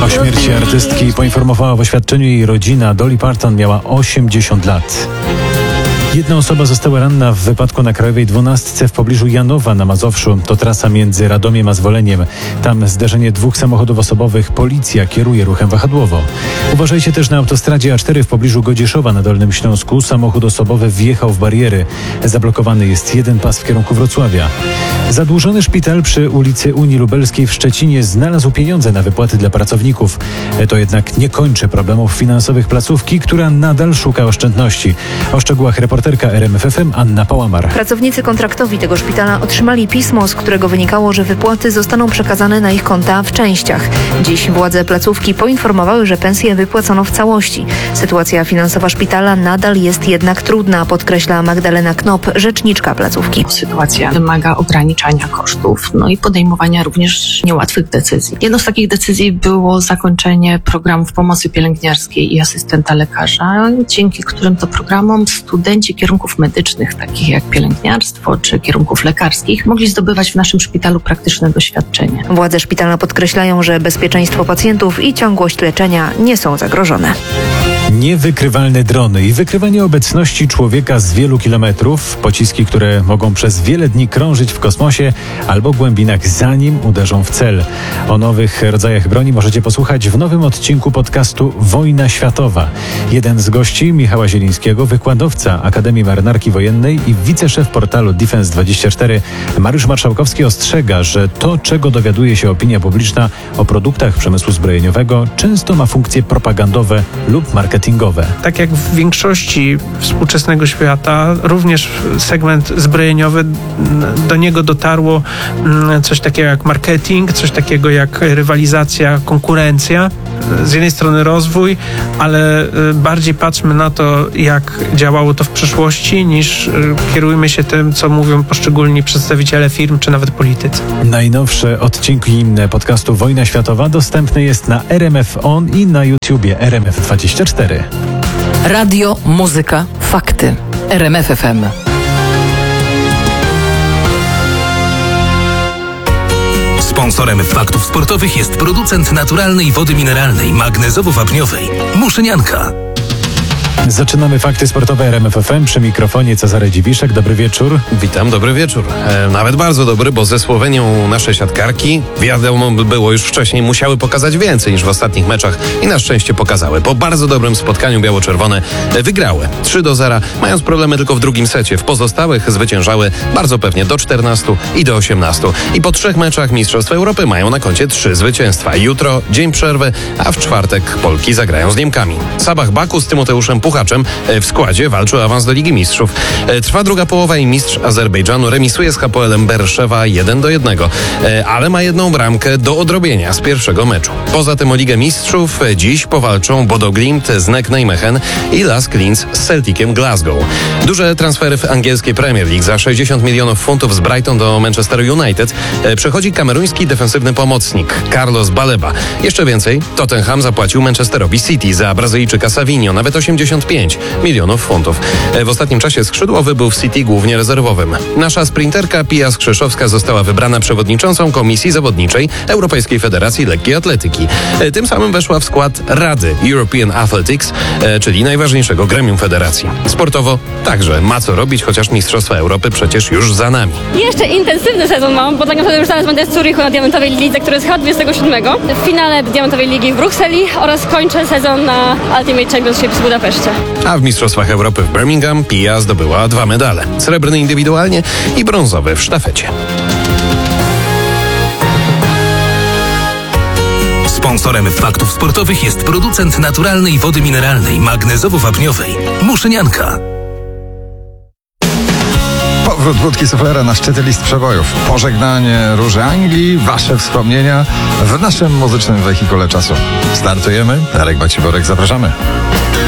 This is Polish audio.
O śmierci artystki poinformowała w oświadczeniu jej rodzina. Dolly Parton miała 80 lat. Jedna osoba została ranna w wypadku na Krajowej 12 w pobliżu Janowa na Mazowszu. To trasa między Radomiem a Zwoleniem. Tam zderzenie dwóch samochodów osobowych. Policja kieruje ruchem wahadłowo. Uważajcie też na autostradzie A4 w pobliżu Godzieszowa na Dolnym Śląsku. Samochód osobowy wjechał w bariery. Zablokowany jest jeden pas w kierunku Wrocławia. Zadłużony szpital przy ulicy Unii Lubelskiej w Szczecinie znalazł pieniądze na wypłaty dla pracowników. To jednak nie kończy problemów finansowych placówki, która nadal szuka oszczędności. O szczegółach reporterka RMF FM Anna Pałamar. Pracownicy kontraktowi tego szpitala otrzymali pismo, z którego wynikało, że wypłaty zostaną przekazane na ich konta w częściach. Dziś władze placówki poinformowały, że pensje wypłacono w całości. Sytuacja finansowa szpitala nadal jest jednak trudna, podkreśla Magdalena Knop, rzeczniczka placówki. Sytuacja wymaga ograniczania kosztów, i podejmowania również niełatwych decyzji. Jedną z takich decyzji było zakończenie programów pomocy pielęgniarskiej i asystenta lekarza, dzięki którym to programom studenci kierunków medycznych, takich jak pielęgniarstwo czy kierunków lekarskich, mogli zdobywać w naszym szpitalu praktyczne doświadczenie. Władze szpitala podkreślają, że bezpieczeństwo pacjentów i ciągłość leczenia nie są zagrożone. Niewykrywalne drony i wykrywanie obecności człowieka z wielu kilometrów, pociski, które mogą przez wiele dni krążyć w kosmosie albo głębinach, zanim uderzą w cel. O nowych rodzajach broni możecie posłuchać w nowym odcinku podcastu Wojna Światowa. Jeden z gości, Michała Zielińskiego, wykładowca Akademii Marynarki Wojennej i wiceszef portalu Defense24, Mariusz Marszałkowski, ostrzega, że to, czego dowiaduje się opinia publiczna o produktach przemysłu zbrojeniowego, często ma funkcje propagandowe lub marketingowe. Tak jak w większości współczesnego świata, również segment zbrojeniowy, do niego dotarło coś takiego jak marketing, coś takiego jak rywalizacja, konkurencja. Z jednej strony rozwój, ale bardziej patrzmy na to, jak działało to w przeszłości, niż kierujmy się tym, co mówią poszczególni przedstawiciele firm, czy nawet politycy. Najnowsze odcinki podcastu Wojna Światowa dostępne jest na RMF On i na YouTubie RMF24. Radio, muzyka, fakty. RMF FM. Sponsorem Faktów Sportowych jest producent naturalnej wody mineralnej magnezowo-wapniowej Muszynianka. Zaczynamy Fakty Sportowe RMF FM. Przy mikrofonie Cezary Dziwiszek. Dobry wieczór. Witam, dobry wieczór. Nawet bardzo dobry, bo ze Słowenią nasze siatkarki, wiadomo było już wcześniej, musiały pokazać więcej niż w ostatnich meczach i na szczęście pokazały. Po bardzo dobrym spotkaniu biało-czerwone wygrały 3-0, mając problemy tylko w drugim secie. W pozostałych zwyciężały bardzo pewnie do 14 i do 18. I po 3 meczach Mistrzostw Europy mają na koncie 3 zwycięstwa. Jutro dzień przerwy, a w czwartek Polki zagrają z Niemkami. Sabah Baku z Tymoteuszem Puchaczem w składzie walczy o awans do Ligi Mistrzów. Trwa druga połowa i mistrz Azerbejdżanu remisuje z Hapoelem Berszewa 1-1, ale ma jedną bramkę do odrobienia z pierwszego meczu. Poza tym o Ligę Mistrzów dziś powalczą Bodo Glimt z NEC Nijmegen i Lask Linz z Celticiem Glasgow. Duże transfery w angielskiej Premier League. Za 60 milionów funtów z Brighton do Manchester United przechodzi kameruński defensywny pomocnik Carlos Baleba. Jeszcze więcej, Tottenham zapłacił Manchesterowi City za Brazylijczyka Savinho nawet 85 milionów funtów. W ostatnim czasie skrzydłowy był w City głównie rezerwowym. Nasza sprinterka Pia Skrzyszowska została wybrana przewodniczącą Komisji Zawodniczej Europejskiej Federacji Lekkiej Atletyki. Tym samym weszła w skład Rady European Athletics, czyli najważniejszego gremium federacji. Sportowo także ma co robić, chociaż Mistrzostwa Europy przecież już za nami. Jeszcze intensywny sezon mam, bo tak naprawdę już zaraz będę w Zurichu na Diamentowej Lidze, który jest chyba 27. W finale Diamentowej Ligi w Brukseli oraz kończę sezon na Ultimate Championship w Budapeszcie. A w Mistrzostwach Europy w Birmingham Pia zdobyła 2 medale. Srebrny indywidualnie i brązowy w sztafecie. Sponsorem Faktów Sportowych jest producent naturalnej wody mineralnej magnezowo-wapniowej Muszynianka. Powrót Budki Suflera na szczyty list przebojów. Pożegnanie Róży Anglii, wasze wspomnienia w naszym muzycznym wehikule czasu. Startujemy. Darek Baciborek, zapraszamy.